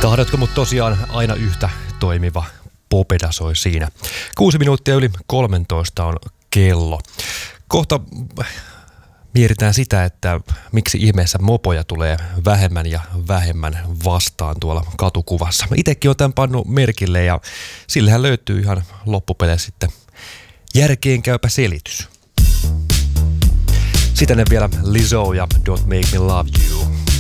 Tahdotko mut tosiaan aina yhtä toimiva Popeda soi siinä. 6 minuuttia yli 13 on kello. Kohta mietitään sitä, että miksi ihmeessä mopoja tulee vähemmän ja vähemmän vastaan tuolla katukuvassa. Itsekin olen tämän pannut merkille ja sillähän löytyy ihan loppupeleissä sitten järkeenkäypä selitys. Sitten vielä Lizzo ja Don't Make Me Love You.